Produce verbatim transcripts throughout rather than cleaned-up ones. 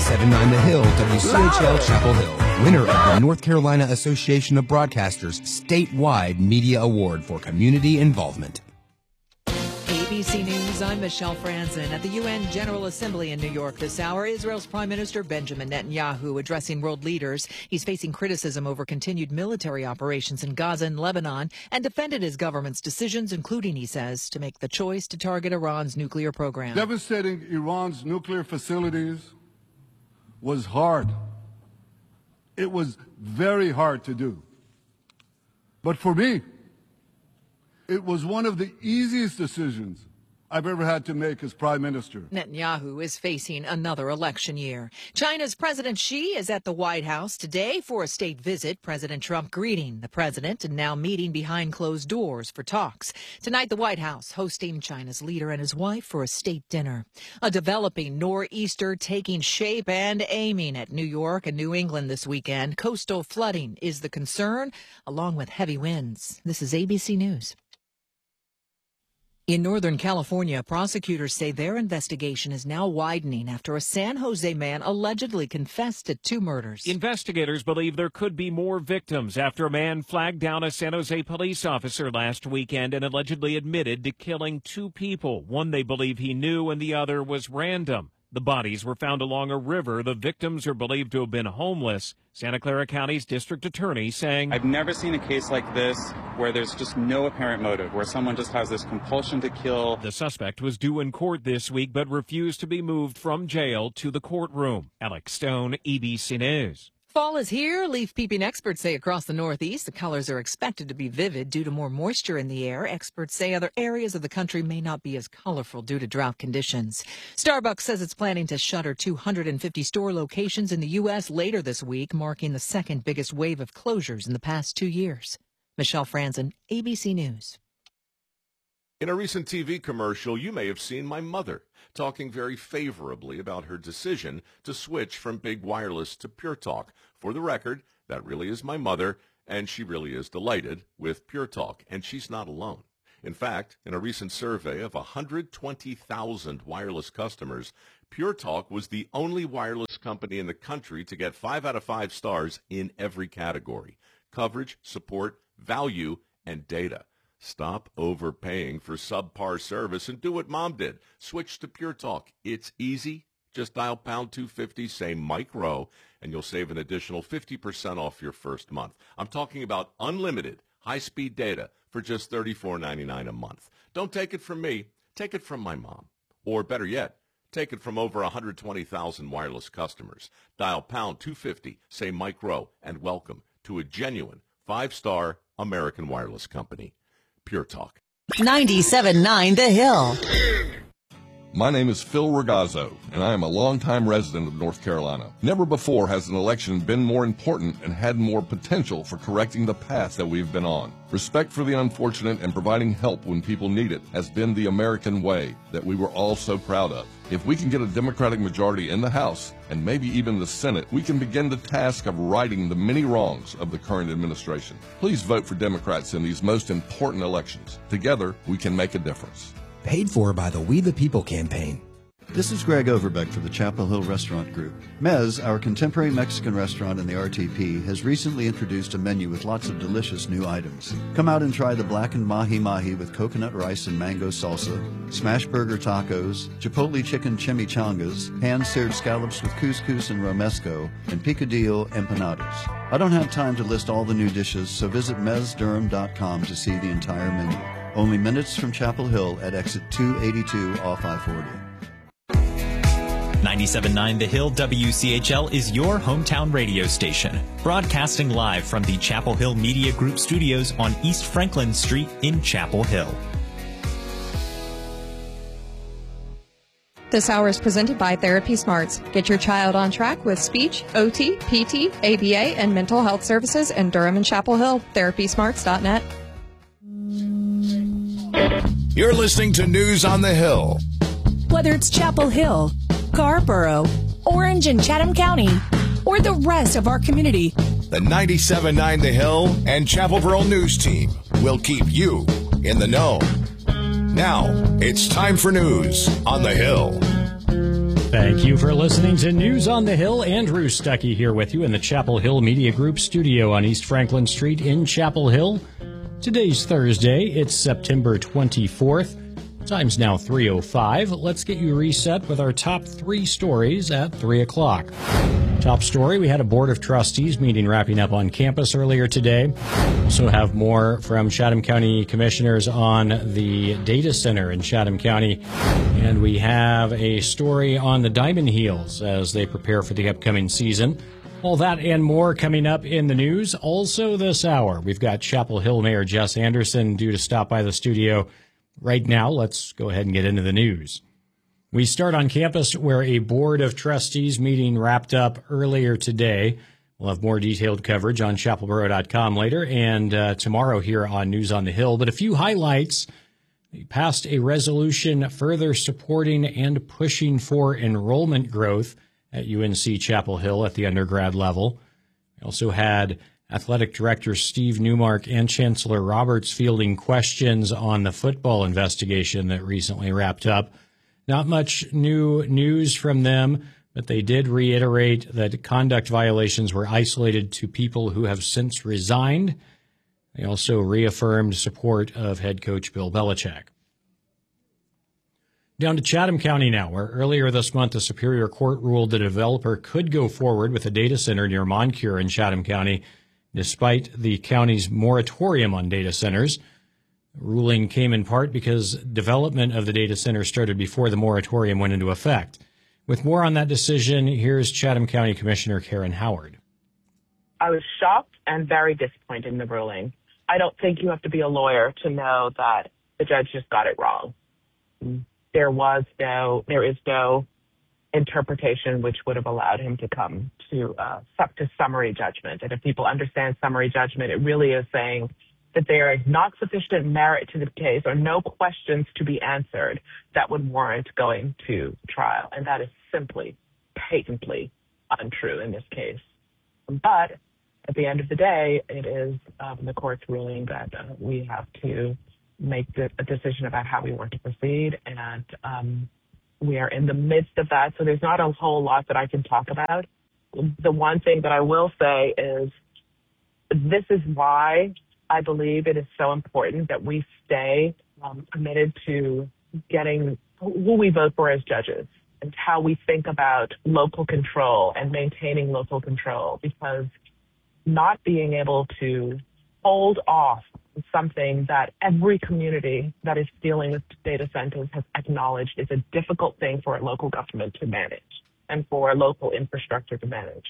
ninety-seven point nine The Hill, W C H L Chapel Hill, winner of the North Carolina Association of Broadcasters statewide media award for community involvement. A B C News, I'm Michelle Franzen. At the U N General Assembly in New York this hour, Israel's Prime Minister Benjamin Netanyahu addressing world leaders. He's facing criticism over continued military operations in Gaza and Lebanon and defended his government's decisions, including, he says, to make the choice to target Iran's nuclear program. Devastating Iran's nuclear facilities was hard. It was very hard to do. But for me, it was one of the easiest decisions I've ever had to make as prime minister. Netanyahu is facing another election year. China's President Xi is at the White House today for a state visit. President Trump greeting the president and now meeting behind closed doors for talks. Tonight, the White House hosting China's leader and his wife for a state dinner. A developing nor'easter taking shape and aiming at New York and New England this weekend. Coastal flooding is the concern, along with heavy winds. This is A B C News. In Northern California, prosecutors say their investigation is now widening after a San Jose man allegedly confessed to two murders. Investigators believe there could be more victims after a man flagged down a San Jose police officer last weekend and allegedly admitted to killing two people. One they believe he knew and the other was random. The bodies were found along a river. The victims are believed to have been homeless. Santa Clara County's district attorney saying, I've never seen a case like this where there's just no apparent motive, where someone just has this compulsion to kill. The suspect was due in court this week but refused to be moved from jail to the courtroom. Alex Stone, A B C News. Fall is here. Leaf peeping experts say across the Northeast, the colors are expected to be vivid due to more moisture in the air. Experts say other areas of the country may not be as colorful due to drought conditions. Starbucks says it's planning to shutter two hundred fifty store locations in the U S later this week, marking the second biggest wave of closures in the past two years. Michelle Franzen, A B C News. In a recent T V commercial, you may have seen my mother talking very favorably about her decision to switch from Big Wireless to Pure Talk. For the record, that really is my mother, and she really is delighted with Pure Talk, and she's not alone. In fact, in a recent survey of one hundred twenty thousand wireless customers, Pure Talk was the only wireless company in the country to get five out of five stars in every category: coverage, support, value, and data. Stop overpaying for subpar service and do what Mom did. Switch to Pure Talk. It's easy. Just dial pound two fifty, say Mike Rowe, and you'll save an additional fifty percent off your first month. I'm talking about unlimited high-speed data for just thirty-four ninety-nine a month. Don't take it from me. Take it from my mom. Or better yet, take it from over one hundred twenty thousand wireless customers. Dial pound two fifty, say Mike Rowe, and welcome to a genuine five-star American wireless company. Pure Talk. ninety-seven point nine The Hill. My name is Phil Ragazzo, and I am a longtime resident of North Carolina. Never before has an election been more important and had more potential for correcting the path that we've been on. Respect for the unfortunate and providing help when people need it has been the American way that we were all so proud of. If we can get a Democratic majority in the House, and maybe even the Senate, we can begin the task of righting the many wrongs of the current administration. Please vote for Democrats in these most important elections. Together, we can make a difference. Paid for by the We the People campaign. This is Greg Overbeck for the Chapel Hill Restaurant Group. Mez, our contemporary Mexican restaurant in the R T P, has recently introduced a menu with lots of delicious new items. Come out and try the blackened mahi-mahi with coconut rice and mango salsa, smash burger tacos, chipotle chicken chimichangas, hand-seared scallops with couscous and romesco, and picadillo empanadas. I don't have time to list all the new dishes, so visit mez durham dot com to see the entire menu. Only minutes from Chapel Hill at exit two eighty-two off I forty. ninety-seven point nine The Hill W C H L is your hometown radio station, broadcasting live from the Chapel Hill Media Group studios on East Franklin Street in Chapel Hill. This hour is presented by Therapy Smarts. Get your child on track with speech, O T, P T, A B A, and mental health services in Durham and Chapel Hill. therapy smarts dot net. You're listening to News on the Hill. Whether it's Chapel Hill, Scarborough, Orange and Chatham County, or the rest of our community, the ninety-seven point nine The Hill and Chapel Borough News Team will keep you in the know. Now, it's time for news on the Hill. Thank you for listening to News on the Hill. Andrew Stuckey here with you in the Chapel Hill Media Group studio on East Franklin Street in Chapel Hill. Today's Thursday. It's September twenty-fourth. Time's now three oh five. Let's get you reset with our top three stories at three o'clock. Top story, we had a Board of Trustees meeting wrapping up on campus earlier today. Also have more from Chatham County Commissioners on the data center in Chatham County. And we have a story on the Diamond Heels as they prepare for the upcoming season. All that and more coming up in the news. Also this hour, we've got Chapel Hill Mayor Jess Anderson due to stop by the studio right now. Let's go ahead and get into the news. We start on campus where a Board of Trustees meeting wrapped up earlier today. We'll have more detailed coverage on chapel borough dot com later and uh, tomorrow here on News on the Hill. But a few highlights. They passed a resolution further supporting and pushing for enrollment growth at U N C Chapel Hill at the undergrad level. We also had Athletic Director Steve Newmark and Chancellor Roberts fielding questions on the football investigation that recently wrapped up. Not much new news from them, but they did reiterate that conduct violations were isolated to people who have since resigned. They also reaffirmed support of head coach Bill Belichick. Down to Chatham County now, where earlier this month the Superior Court ruled that a developer could go forward with a data center near Moncure in Chatham County, despite the county's moratorium on data centers. The ruling came in part because development of the data center started before the moratorium went into effect. With more on that decision, here's Chatham County Commissioner Karen Howard. I was shocked and very disappointed in the ruling. I don't think you have to be a lawyer to know that the judge just got it wrong. There was no, there is no interpretation which would have allowed him to come to uh, to summary judgment. And if people understand summary judgment, it really is saying that there is not sufficient merit to the case or no questions to be answered that would warrant going to trial. And that is simply, patently untrue in this case. But at the end of the day, it is um, the court's ruling that uh, we have to make the, a decision about how we want to proceed. And um, we are in the midst of that. So there's not a whole lot that I can talk about. The one thing that I will say is this is why I believe it is so important that we stay um, committed to getting who we vote for as judges and how we think about local control and maintaining local control, because not being able to hold off something that every community that is dealing with data centers has acknowledged is a difficult thing for a local government to manage and for local infrastructure to manage.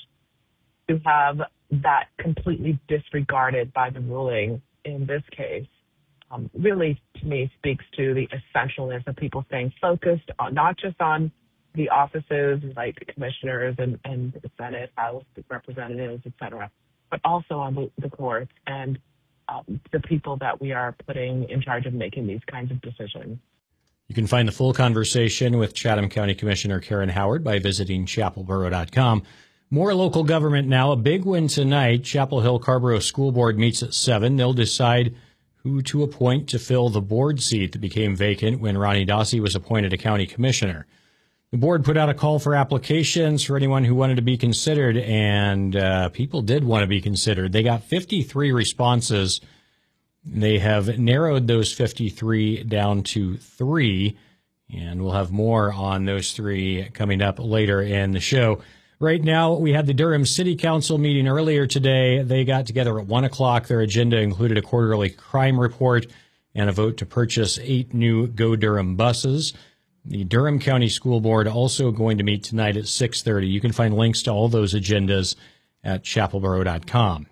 To have that completely disregarded by the ruling in this case um, really, to me, speaks to the essentialness of people staying focused on not just on the offices like commissioners and, and the Senate, House representatives, et cetera, but also on the, the courts and um, the people that we are putting in charge of making these kinds of decisions. You can find the full conversation with Chatham County Commissioner Karen Howard by visiting chapel borough dot com. More local government now. A big win tonight. Chapel Hill Carrboro School Board meets at seven. They'll decide who to appoint to fill the board seat that became vacant when Ronnie Dossi was appointed a county commissioner. The board put out a call for applications for anyone who wanted to be considered, and uh, people did want to be considered. They got fifty-three responses. They have narrowed those fifty-three down to three, and we'll have more on those three coming up later in the show. Right now, we had the Durham City Council meeting earlier today. They got together at one o'clock. Their agenda included a quarterly crime report and a vote to purchase eight new Go Durham buses. The Durham County School Board also going to meet tonight at six thirty. You can find links to all those agendas at chapel borough dot com.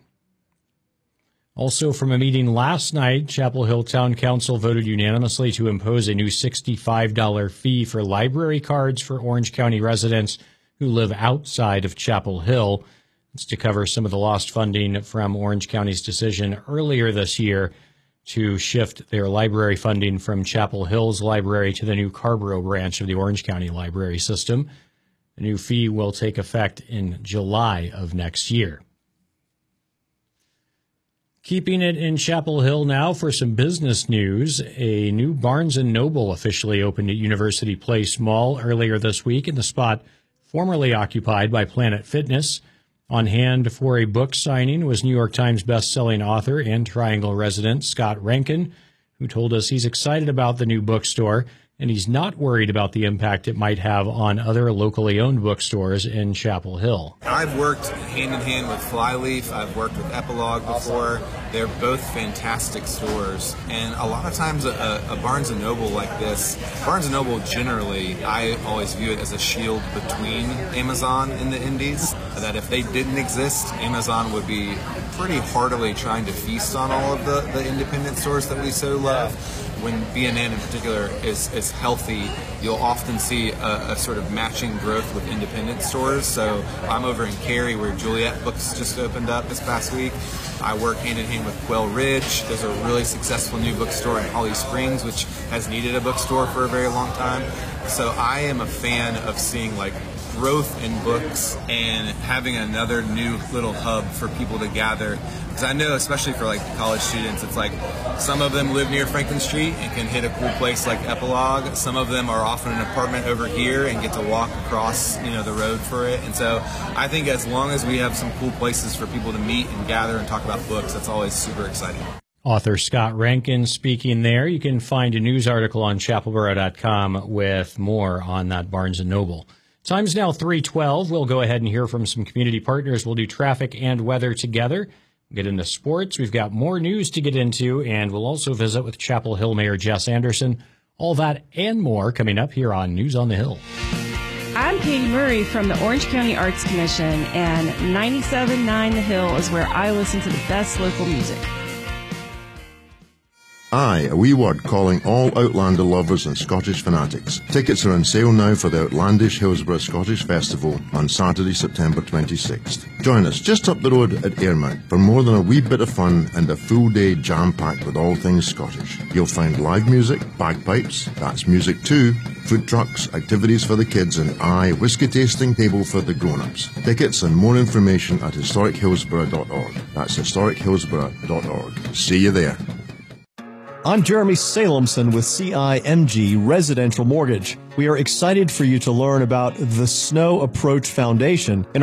Also from a meeting last night, Chapel Hill Town Council voted unanimously to impose a new sixty-five dollars fee for library cards for Orange County residents who live outside of Chapel Hill. It's to cover some of the lost funding from Orange County's decision earlier this year to shift their library funding from Chapel Hill's library to the new Carrboro branch of the Orange County Library System. The new fee will take effect in July of next year. Keeping it in Chapel Hill now for some business news. A new Barnes and Noble officially opened at University Place Mall earlier this week in the spot formerly occupied by Planet Fitness. On hand for a book signing was New York Times bestselling author and Triangle resident Scott Rankin, who told us he's excited about the new bookstore and he's not worried about the impact it might have on other locally owned bookstores in Chapel Hill. I've worked hand in hand with Flyleaf. I've worked with Epilogue before. They're both fantastic stores. And a lot of times a, a Barnes and Noble like this, Barnes and Noble generally, I always view it as a shield between Amazon and the indies. That if they didn't exist, Amazon would be pretty heartily trying to feast on all of the, the independent stores that we so love. When B and N in particular is, is healthy, you'll often see a, a sort of matching growth with independent stores. So I'm over in Cary where Juliet Books just opened up this past week. I work hand in hand with Quail Ridge. There's a really successful new bookstore in Holly Springs, which has needed a bookstore for a very long time. So I am a fan of seeing like growth in books and having another new little hub for people to gather. Because I know, especially for like college students, it's like some of them live near Franklin Street and can hit a cool place like Epilogue. Some of them are off in an apartment over here and get to walk across, you know, the road for it. And so I think as long as we have some cool places for people to meet and gather and talk about books, that's always super exciting. Author Scott Rankin speaking there. You can find a news article on chapel borough dot com with more on that Barnes and Noble. Time's now three twelve. We'll go ahead and hear from some community partners. We'll do traffic and weather together. We'll get into sports. We've got more news to get into, and we'll also visit with Chapel Hill Mayor Jess Anderson. All that and more coming up here on News on the Hill. I'm Katie Murray from the Orange County Arts Commission, and ninety-seven point nine The Hill is where I listen to the best local music. Aye, a wee word calling all Outlander lovers and Scottish fanatics. Tickets are on sale now for the Outlandish Hillsborough Scottish Festival on Saturday, September twenty-sixth. Join us just up the road at Airmount for more than a wee bit of fun and a full day jam-packed with all things Scottish. You'll find live music, bagpipes, that's music too, food trucks, activities for the kids, and aye, whiskey tasting table for the grown-ups. Tickets and more information at historic hillsborough dot org. That's historic hillsborough dot org. See you there. I'm Jeremy Salemson with C I M G Residential Mortgage. We are excited for you to learn about the Snow Approach Foundation and